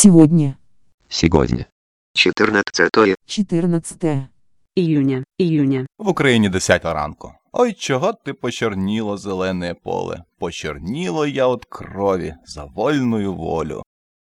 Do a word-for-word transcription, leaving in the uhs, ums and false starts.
Сегодня. Сегодня. четырнадцатое четырнадцатое Июня, июня. В Україні десята ранку. Ой, чого ти почорніло зелене поле? Почорніло я от крові за вольную волю.